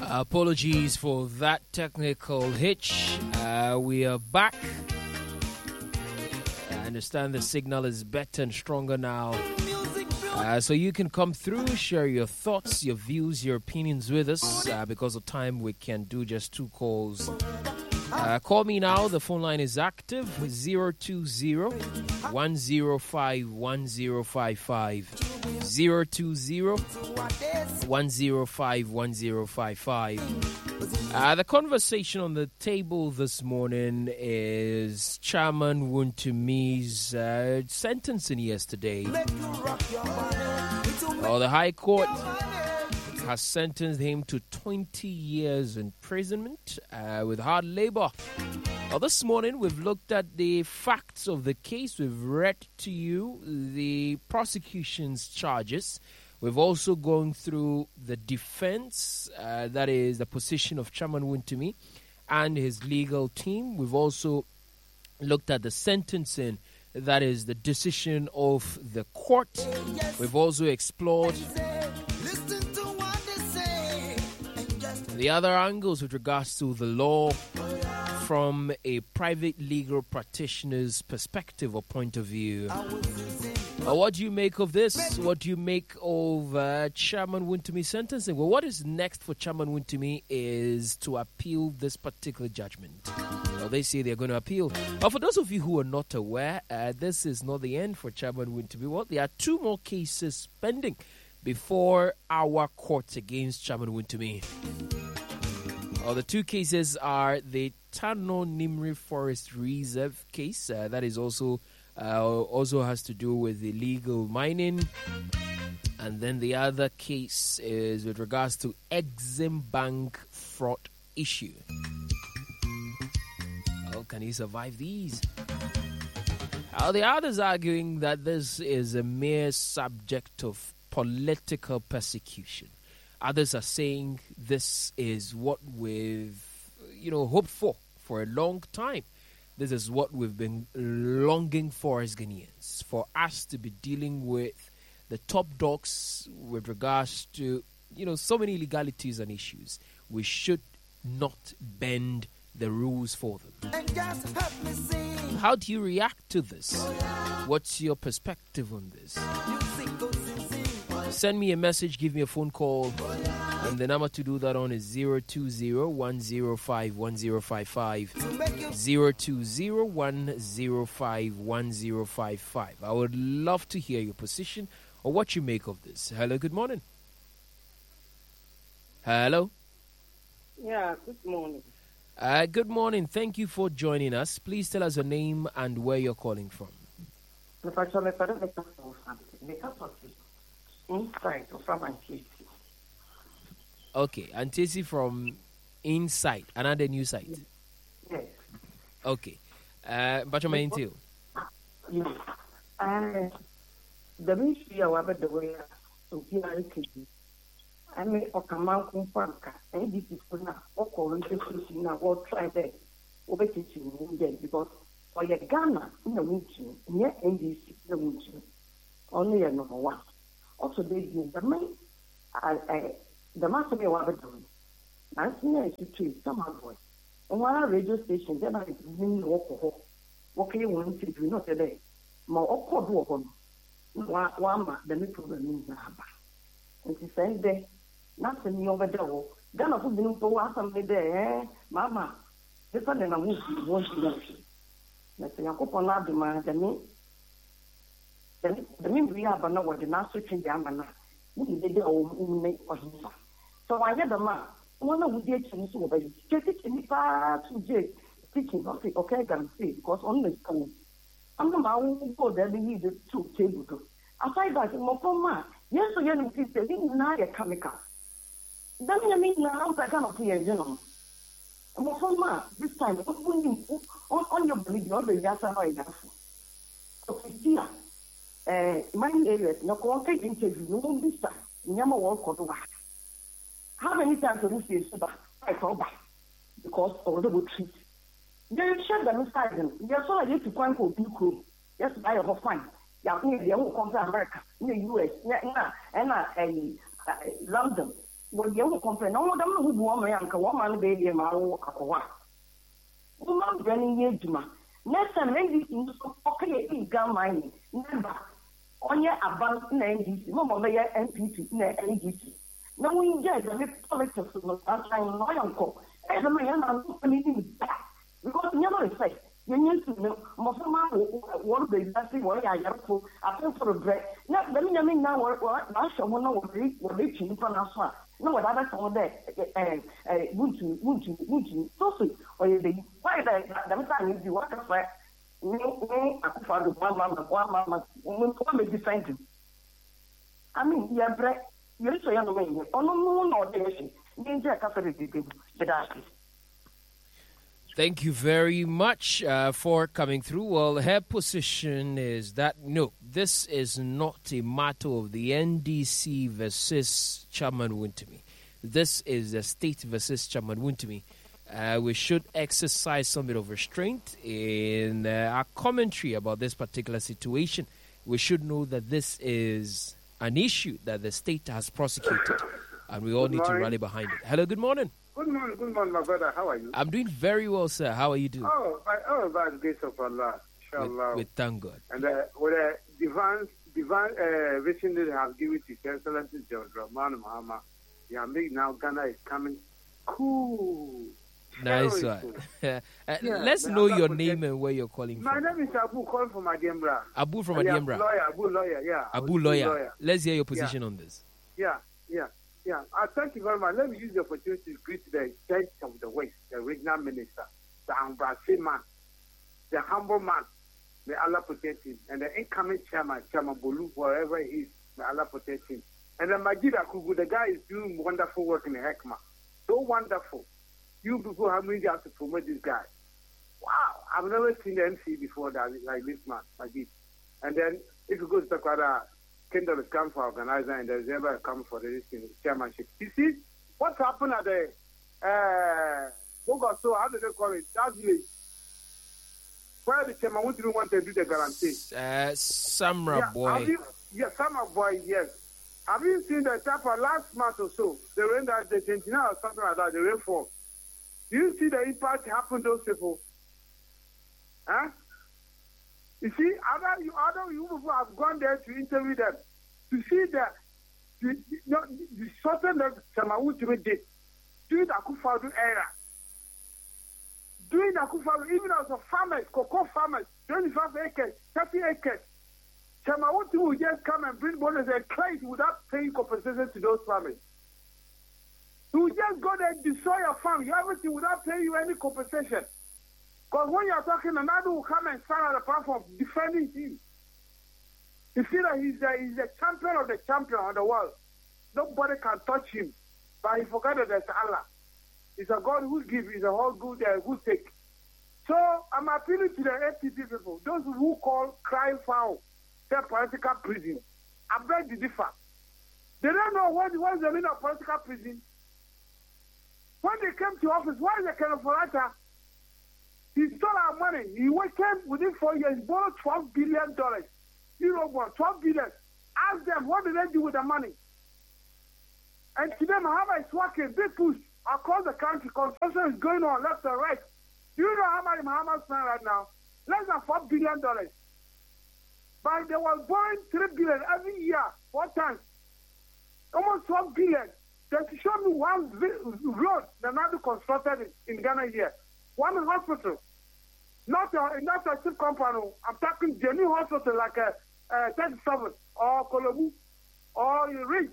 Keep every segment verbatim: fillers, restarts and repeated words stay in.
Apologies for that technical hitch. Uh, we are back. I understand the signal is better and stronger now. Uh, so you can come through, share your thoughts, your views, your opinions with us. Uh, because of time, we can do just two calls. Uh, call me now. The phone line is active. zero two zero, one zero five, one zero five five. zero two zero, one zero five, one zero five five. Uh, the conversation on the table this morning is Chairman Wuntumi's uh, sentencing yesterday. Well, the High Court has sentenced him to twenty years imprisonment uh, with hard labor. Well, this morning we've looked at the facts of the case. We've read to you the prosecution's charges. We've also gone through the defense, uh, that is the position of Chairman Wuntumi and his legal team. We've also looked at the sentencing, that is the decision of the court. We've also explored the other angles with regards to the law from a private legal practitioner's perspective or point of view. Uh, what do you make of this? What do you make of uh, Chairman Wuntumi's sentencing? Well, what is next for Chairman Wuntumi is to appeal this particular judgment. Well, they say they're going to appeal. But for those of you who are not aware, uh, this is not the end for Chairman Wuntumi. Well, there are two more cases pending before our courts against Chairman Wuntumi. Well, the two cases are the Tano Nimri Forest Reserve case. Uh, that is also uh, also has to do with illegal mining. And then the other case is with regards to Exim Bank fraud issue. How can he survive these? Now, the others arguing that this is a mere subject of political persecution. Others are saying this is what we've, you know, hoped for for a long time. This is what we've been longing for as Ghanaians, for us to be dealing with the top dogs with regards to, you know, so many legalities and issues. We should not bend the rules for them. How do you react to this? What's your perspective on this? Send me a message, give me a phone call, and the number to do that on is zero two zero, one zero five, one zero five five, zero two zero, one zero five, one zero five five. I would love to hear your position or what you make of this. Hello, good morning. Hello. Yeah, good morning. Uh, good morning. Thank you for joining us. Please tell us your name and where you're calling from. Inside from Antisi. Okay, Antisi from inside, another new site. Yes. Okay. Uh, but you're my too. Yes. And the mission over the way to be a kid. I mean, or come out from Franca, and this is for now, or calling the station now, or try that over teaching because for your Ghana in the winter, near N D C, the winter, only a number one. Also, they do the main, the master may want to do. I see a situation, some other way. On one radio station, then I didn't walk. Okay, one thing we not today. More awkward walk on one, the new problem in the harbor. And she said, there, nothing over the wall. Then I put the new door somebody there, eh, Mamma. The son and I won't see that. Let's say, I hope on that demand the me. The mean we have a no the master change the amana. We did the old make for him. So I had a man, one of the teaching so by teaching far to J teaching okay, okay, can see because on the school. I'm the man who go there, they need two table. Aside that, more from ma, yes, so young sister, didn't know a chemical. Then you mean now I cannot hear, you know. More from ma, this time, on your belief, you're the Yasa enough. Okay, here. Uh, my areas, no one interview, no one this time. Never walk or do. How many times have you seen super? I call back because of the wood trees. Then shut them inside them. Yes, so I need to find for blue crew. Yes, I have a fine. Yeah, the young come to America, in the U S, and uh, London. But the other complaint, no one who woman and woman baby and my walk. Woman running year, Juma. Next time, ladies in okay, in gun mining. Never. On your advance in N D C, Mama Mayor N P P in N D C. No one judge the politics of the time, my uncle. As a man, I'm not anything back. Because never say, you need to know, most of my work, they exactly what I have for, I feel for a break. Not the mean now, what I shall know what they were reaching from us. No, what other some of that, would you, would you, would you, so sweet, or you be, why that, the time is you want to fight. No, I could find one mama, one mama, one may defend him. I mean, you're break, you're so young, or no moon or day, danger, cafe, but I. Thank you very much uh, for coming through. Well, her position is that, no, this is not a matter of the N D C versus Chairman Wontumi. This is the state versus Chairman Wontumi. Uh, we should exercise some bit of restraint in uh, our commentary about this particular situation. We should know that this is an issue that the state has prosecuted, and we all good need morning. to rally behind it. Hello, good morning. Good morning, good morning, my brother. How are you? I'm doing very well, sir. How are you doing? Oh, by, oh, by the grace of Allah, inshallah. With, with thank God. And uh, with a divine, divine uh, vision that I have given to His Excellency George Rahman Mahama, yeah, make now Ghana is coming cool. Nice one. Cool. uh, yeah, let's know your name and where you're calling my from. My name is Abu, calling from Adiembra. Abu from yeah, Adiembra. Lawyer, Abu lawyer, yeah. Abu lawyer. lawyer. Let's hear your position yeah. on this. Yeah, yeah. Yeah, uh, thank you very much. Let me use the opportunity to greet the Church of the West, the regional minister, the embracing man, the humble man. May Allah protect him. And the incoming chairman, Chairman Bolu, wherever he is, may Allah protect him. And then Majid Akugu, the guy is doing wonderful work in the Hekma. So wonderful. You people have really have to promote this guy. Wow, I've never seen the M C before that, like this man, Majid. And then if you go to Takwada, Kendall has come for organizer and there's never come for the chairmanship. You see, what happened at the uh so how do they call it? That village. Where the chairman who didn't want to do the guarantee. Uh Samra yeah, boy. You, yeah, Samra boy, yes. Have you seen the type of last month or so? The rain that the twenty-nine or something like that, the rainfall. Do you see the impact happened to those people? Huh? You see, other you other you people have gone there to interview them to see that the the, the certain that Samawuti did during the Akufo-Addo era. During the Akufo-Addo, even as a farmers, cocoa farmers, twenty-five acres, thirty acres, Samawuti will just come and bring bonus and clay without paying compensation to those farmers. He will just go there and destroy your farm, you everything without paying you any compensation. Because when you're talking, another will come and stand on the platform defending him. You see that he's the, he's the champion of the champion of the world. Nobody can touch him. But he forgot that there's Allah. He's a God who gives, he's a whole good uh, who take. So I'm appealing to the A P P people, those who call cry foul, their political prison. I beg to differ. They don't know what, what is the meaning of political prison. When they came to office, why is the kind of Falata? He stole our money. He came within four years, borrowed twelve billion dollars. You know what? twelve billion. Ask them, what did they do with the money? And today, Mahama is working, big push across the country. Construction is going on left and right. Do you know how much Mahama spent right now? Less than four billion dollars. But they were borrowing three billion dollars every year, four times. Almost twelve billion dollars. They show me one road that now constructed in, in Ghana here. One hospital. Not a, not a cheap company. I'm talking genuine hospital like a, a thirty-seven or Kolobu or Ridge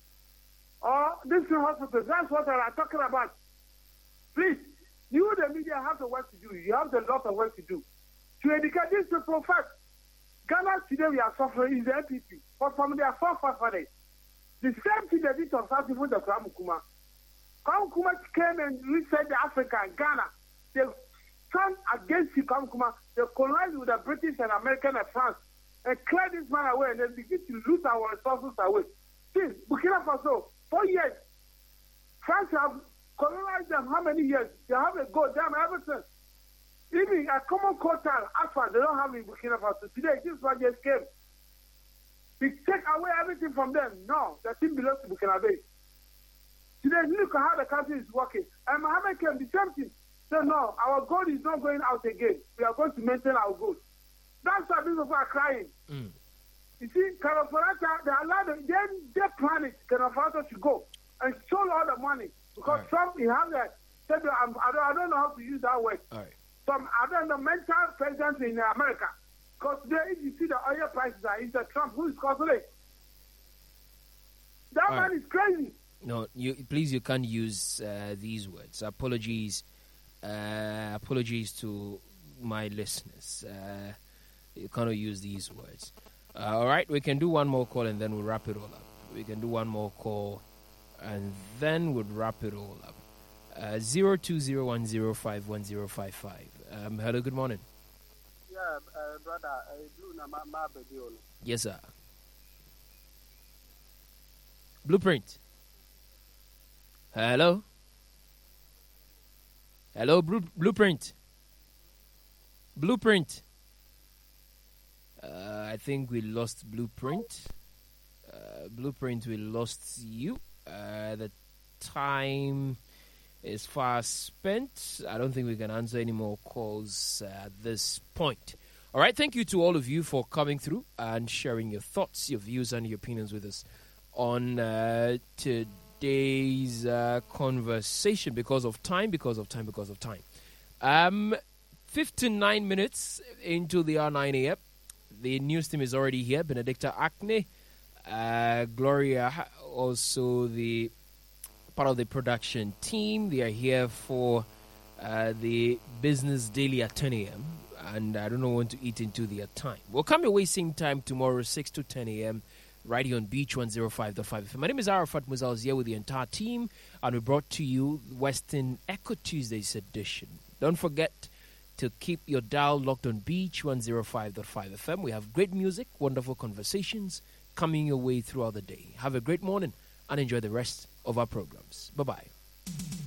or this hospital. That's what I'm talking about. Please, you the media have the work to do. You have a lot of work to do. To educate this people first. Ghana today we are suffering is the N P P. But from their forefathers, the same thing they did to South Africa, the Kwame Nkrumah. Kwame Nkrumah came and reset Africa and Ghana. They stand against Kwame Nkrumah. They colonized with the British and American and France and clear this man away and then begin to loot our resources away. See, Burkina Faso, four years. France have colonized them how many years? They have a gold, they have everything. Even a common quota, asphalt, they don't have in Burkina Faso. Today, this one just came. We take away everything from them. No, the thing belongs to Burkina Faso. Then look at how the country is working. And Mohammed came the same thing. So no, our gold is not going out again. We are going to maintain our gold. That's why people are crying. Mm. You see, California, they allowed them, they, they planned it, California to go and stole all the money. Because right. Trump, he has a, said, I don't, I don't know how to use that word. All right. Some, I don't know, mental president in America. Because today, if you see the oil prices are, it's the Trump who is causing it. That All man right. is crazy. No, you please, you can't use uh, these words. Apologies. Uh, apologies to my listeners. Uh, you cannot use these words. Uh, all right, we can do one more call and then we'll wrap it all up. We can do one more call and then we'll wrap it all up. Uh, zero two zero one zero five one zero five five. Um, hello, good morning. Yeah, uh, brother, uh, Blue na ma ma baby ono. Yes, sir. Blueprint. Hello. Hello, Blue, Blueprint. Blueprint. Uh, I think we lost Blueprint. Uh, Blueprint, we lost you. Uh, the time is fast spent. I don't think we can answer any more calls uh, at this point. All right, thank you to all of you for coming through and sharing your thoughts, your views, and your opinions with us on uh, today's uh, conversation. Because of time, because of time, because of time. Um, fifty-nine minutes into the R nine A M. The news team is already here. Benedicta Acne, uh, Gloria, also the part of the production team. They are here for uh, the Business Daily at ten A M. And I don't know when to eat into their time. We'll come your way same time tomorrow, six to ten A M, right here on Beach one oh five point five F M. My name is Arafat Musa. I was here with the entire team, and we brought to you Western Echo Tuesdays edition. Don't forget to keep your dial locked on Beach one oh five point five F M. We have great music, wonderful conversations coming your way throughout the day. Have a great morning and enjoy the rest of our programs. Bye-bye.